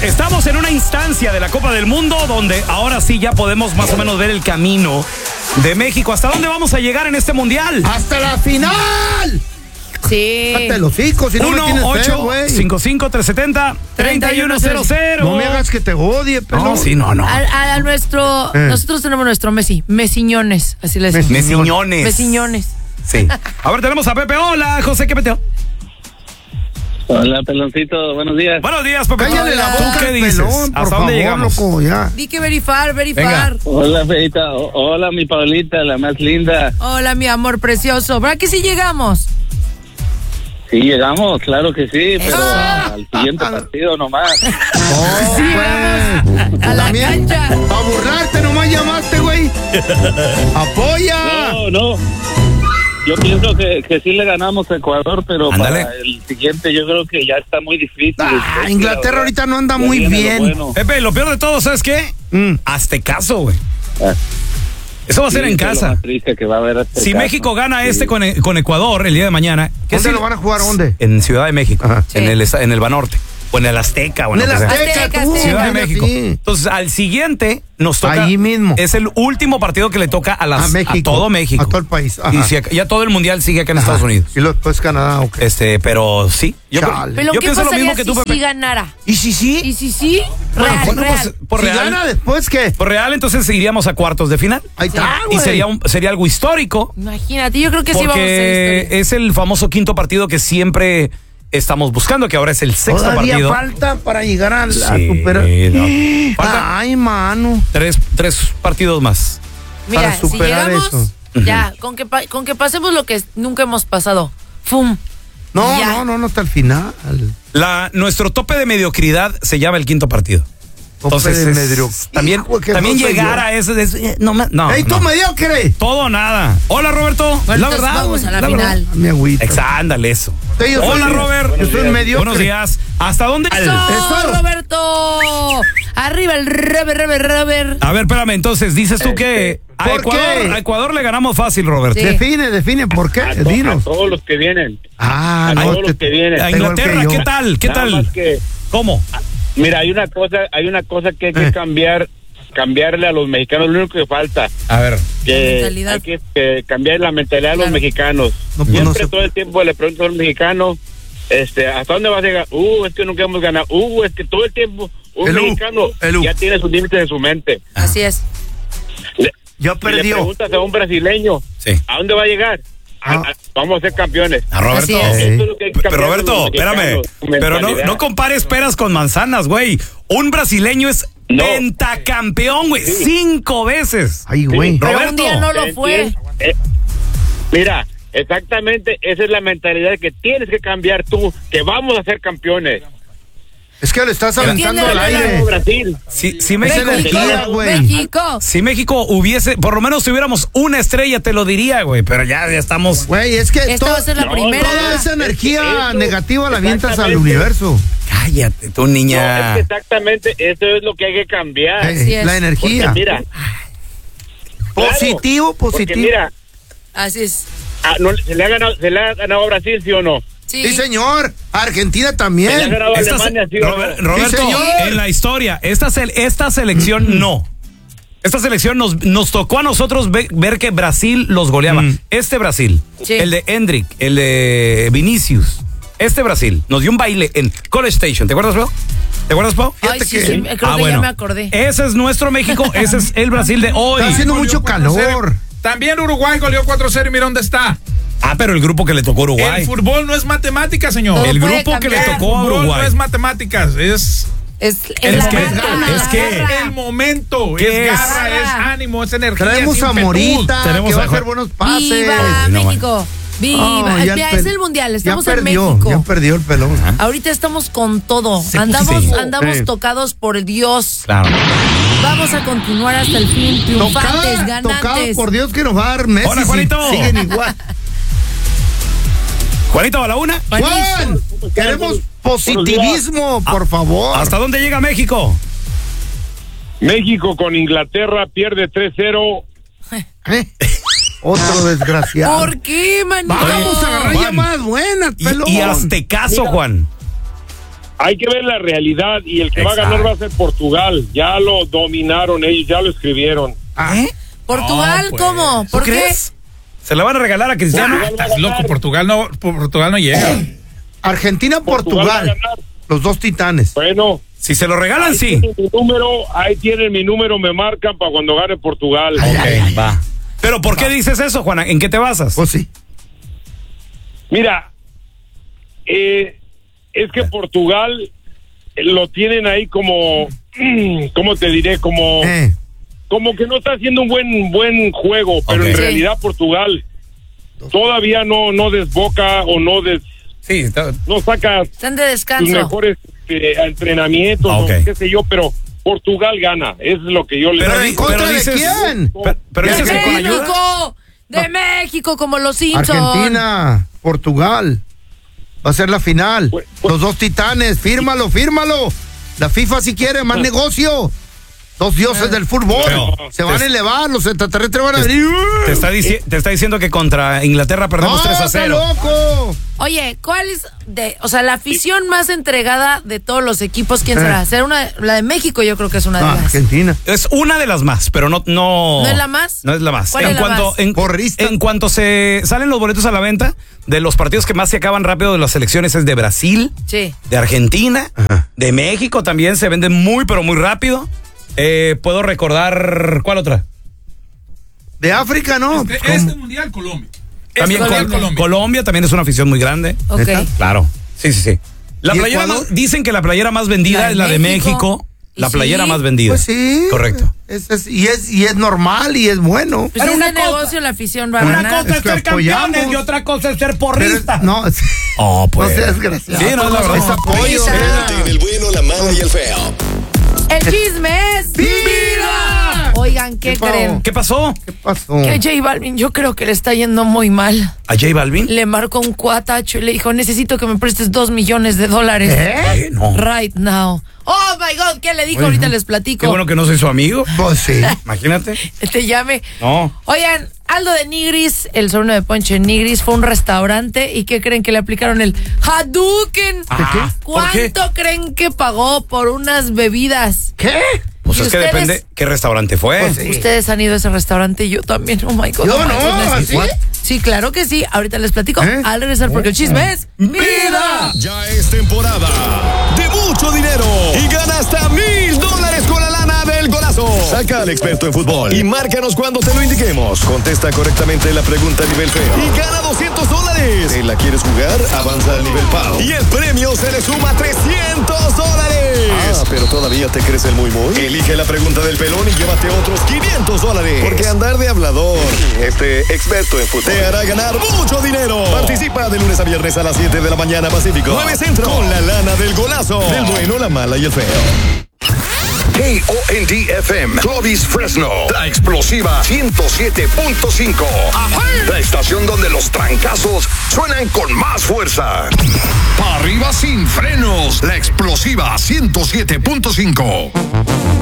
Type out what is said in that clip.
estamos en una instancia de la Copa del Mundo donde ahora sí ya podemos más o menos ver el camino de México. ¿Hasta dónde vamos a llegar en este mundial? ¡Hasta la final! Sí. Cállate los hijos, si no me tienes fe, güey. 1-855-370-3100. No me hagas que te odie, pelón. No, sí, no. A nuestro, nosotros tenemos nuestro Mesiñones, así le decimos. Mesiñones. Sí. A ver, tenemos a Pepe. Hola, José, ¿qué peteo? Hola, peloncito, buenos días. Buenos días, Pepe. Cállale la boca, ¿Qué dices? pelón, por ¿Hasta dónde favor, llegamos? loco, ya. Di que verifar. Hola, Feita. Hola, mi Paulita, la más linda. Hola, mi amor precioso. ¿Verdad que sí llegamos? Sí, llegamos, claro que sí, pero ¡Ah! al siguiente partido nomás. Oh, Sí, pues. vamos a la También, cancha. para burlarte nomás llamaste, güey. ¡Apoya! No. Yo pienso que sí le ganamos a Ecuador, pero Ándale. para el siguiente yo creo que ya está muy difícil. Inglaterra ahorita no anda muy bien. Bueno. Pepe, lo peor de todo, ¿sabes qué? Aztecaso, güey. Ah, Eso va a ser sí, en eso es lo casa. más triste que va a haber este Si caso. México gana Sí. con Ecuador el día de mañana, ¿Dónde lo van a jugar? ¿Dónde? En Ciudad de México, Ajá. Sí. en el Banorte, o en el Azteca, o en En lo el que sea. Azteca, tú. Ciudad de Mira, México. sí. Entonces, al siguiente nos toca. Ahí mismo. Es el último partido que le toca a México. todo México. A todo el país. Ajá. Y ya todo el mundial sigue acá en Ajá. Estados Unidos. Y luego después Canadá, ok. Pero sí. Chale. Pero yo ¿qué pienso lo pasaría mismo que tú, si Pepe. sí ganara? ¿Y si sí? ¿Y si sí? Bueno, Real, bueno, real. pues, por Si real. gana después, ¿qué? Por real, entonces iríamos a cuartos de final. Ahí está, Y güey. sería algo histórico. Imagínate, yo creo que sí vamos a hacer Porque historia. es el famoso quinto partido que siempre estamos buscando, que ahora es el sexto Todavía partido. falta para llegar a Sí, superar. no. Faltan Ay, mano. tres partidos más. Mira, para si superar llegamos, eso. ya, con que pasemos lo que nunca hemos pasado. ¡Fum! No, Ya. no, hasta el final. Nuestro tope de mediocridad se llama el quinto partido. Entonces, Tope de también, Hijo, qué también groso llegar yo. a ese. No. ¡Ey, tú no. mediocre! Todo o nada. Hola, Roberto. Bueno, la entonces verdad. vamos güey, a la verdad. final. Mi agüita. Ándale, eso. Sí, yo soy- Hola, Robert. Yo soy mediocre. Buenos días. ¿Hasta dónde? ¡Eso, Roberto! ¡Arriba el Robert! A ver, espérame, entonces, dices tú que a ¿por qué? Ecuador le ganamos fácil, Roberto. Sí. Define, ¿por qué? A Dinos. todos los que vienen. Ah, a no, todos los que vienen. A igual que Inglaterra, yo. ¿qué tal? ¿Qué Nada tal? más que, ¿Cómo? mira, hay una cosa que hay que cambiarle a los mexicanos, lo único que falta. A ver. La Que mentalidad. hay que cambiar la mentalidad de los Claro. mexicanos. No, pues, Siempre no se- todo el tiempo le pregunto a los mexicanos, ¿hasta dónde vas a llegar? Es que nunca hemos ganado. Es que todo el tiempo un El mexicano ya tiene sus límites en su mente. Así es. Ya Si le perdió. preguntas a un brasileño, Sí. ¿a dónde va a llegar? Vamos a ser campeones. A Roberto. Así es. Eso es lo que hay que cambiar Roberto, de los espérame. mexicanos, su Pero mentalidad. no compares peras con manzanas, güey. Un brasileño es No. pentacampeón, güey. 5 veces. Ay, güey. Pero Roberto. un día no lo fue. Mira, exactamente esa es la mentalidad que tienes que cambiar tú, que vamos a ser campeones. Es que le estás aventando ¿Quién al le aire. Como Brasil. Si México, energía, güey. México. Si México hubiese, por lo menos tuviéramos una estrella, te lo diría, güey. Pero ya estamos. Güey, es que Esta va a ser la primera. toda esa energía Eso, negativa la avientas al exactamente. universo. Cállate, tú, No, niña. es que exactamente eso es lo que hay que cambiar. Así es. La Porque energía. mira, Positivo. porque mira, Así es. ¿se le ha ganado a Brasil, sí o no? Sí. Sí, señor. Argentina ¿Se le ha también. ganado a Esta Alemania, sí o no? Roberto, Sí, señor. en la historia, esta selección no. Esta selección nos tocó a nosotros ver que Brasil los goleaba. Este Brasil, Sí. el de Hendrick, el de Vinicius, este Brasil nos dio un baile en College Station. ¿Te acuerdas, Pau? ¿Te acuerdas, Pau? Ay, sí, sí, creo que ya me acordé. Ese es nuestro México, ese es el Brasil de hoy. Está haciendo mucho calor. También Uruguay goleó 4-0 y mira dónde está. Ah, pero el grupo que le tocó a Uruguay. El fútbol no es matemática, señor. Todo El puede grupo que le cambiar. tocó a El fútbol Uruguay. no es matemáticas, es Es Es la que- garra, es la que- garra. el momento, ¿Qué es es? garra, es ánimo, es energía. Traemos es a ímpetu. Morita, Tenemos que va a a hacer Juan- buenos pases. ¡Viva no, México! ¡Viva! Oh, ya Mira, per- es el mundial, estamos ya en perdió, México. Ya perdió el pelón. Ahorita estamos con todo. Sí, Andamos, sí. andamos Sí. tocados por Dios. Claro. Vamos a continuar hasta el fin, triunfantes, Tocado ganantes. por Dios que nos va a dar Messi. Hola, si Juanito. siguen igual. Juanito, a la una. Juan, queremos positivismo, por favor. ¿Hasta dónde llega México? México con Inglaterra pierde 3-0. ¿Eh? Otro desgraciado. ¿Por qué, manito? Vamos a agarrar Juan. llamadas buenas, pelón. Y aztecaso, Juan. Hay que ver la realidad y el que va a ganar va a ser Portugal. Ya lo dominaron ellos, ya lo escribieron. ¿Portugal cómo? ¿Por qué? ¿Crees? ¿Se la van a regalar a Cristiano? Estás loco, Portugal no llega. Argentina, Portugal. Los dos titanes. Bueno. Si se lo regalan, sí. Ahí tienen mi número, me marcan para cuando gane Portugal. Ok, va. Pero ¿por qué dices eso, Juana? ¿En qué te basas? Pues sí. Mira, es que Portugal lo tienen ahí como, ¿cómo te diré? Como que no está haciendo un buen juego, pero en realidad Portugal todavía no desboca o no saca están de descanso. sus mejores entrenamientos, o qué sé yo, pero Portugal gana, es lo que yo le digo. ¿Pero en contra de quién? Pero dices que con ayuda. México, de México, como los Simpsons. Argentina, Portugal. Va a ser la final. Los dos titanes, fírmalo. La FIFA si quiere, más negocio. Dos dioses del fútbol. Se van a elevar, los extraterrestres van a venir. Te está diciendo que contra Inglaterra perdemos 3-0. ¡Está loco! Oye, ¿cuál es la afición más entregada de todos los equipos? ¿Quién será? ¿Será la de México? Yo creo que es una de las. Argentina. Es una de las más, pero no. ¿No es la más? No es la más. ¿Cuál es la más? En cuanto se salen los boletos a la venta, de los partidos que más se acaban rápido de las elecciones es de Brasil, de Argentina, de México también se venden muy, pero muy rápido. Puedo recordar, ¿cuál otra? De África, ¿no? Este mundial, Colombia. También Colombia también es una afición muy grande. Okay. Claro. Sí. La playera dicen que la playera más vendida es la de México. La playera más vendida. Pues sí. Correcto. Y es normal y es bueno. Pues es un negocio, la afición va a ganar. Una cosa es ser campeones y otra cosa es ser porrista. No, pues. No seas desgraciado. Sí, no es la verdad. Es apoyo. Quédate en el bueno, la mala y el feo. El chisme es vida. Oigan, ¿qué creen? ¿Qué pasó? Que J Balvin, yo creo que le está yendo muy mal. ¿A J Balvin? Le marcó un cuatacho y le dijo, necesito que me prestes $2 millones. No. Right now. Oh my God, ¿qué le dijo? Ahorita les platico. Qué bueno que no soy su amigo. Pues sí. Imagínate. Te llame. No. Oigan, Aldo de Nigris, el sobrino de Poncho de Nigris, fue a un restaurante y ¿qué creen que le aplicaron el Hadouken? ¿Cuánto creen que pagó por unas bebidas? ¿Qué? Pues es que depende qué restaurante fue. Pues sí. Ustedes han ido a ese restaurante y yo también. Oh my God. Yo no. ¿Sí? Sí, claro que sí. Ahorita les platico al regresar porque el chisme es vida. Ya es temporada de mucho dinero y gana hasta $1,000 con la lana del golazo. Saca al experto en fútbol y márcanos cuando te lo indiquemos. Contesta correctamente la pregunta a nivel feo y gana $200. ¿Te la quieres jugar? Avanza al nivel PAO y el premio se le suma $300. Pero todavía te crees el muy. Elige la pregunta del pelón y llévate otros $500. Porque andar de hablador, experto en fútbol, te hará ganar mucho dinero. Participa de lunes a viernes a las 7 de la mañana Pacífico, 9 Centro, con la lana del golazo, del bueno, la mala y el feo. KOND-FM, Clovis Fresno, la explosiva 107.5. La estación donde los trancazos suenan con más fuerza. Pa' arriba sin frenos, la explosiva 107.5.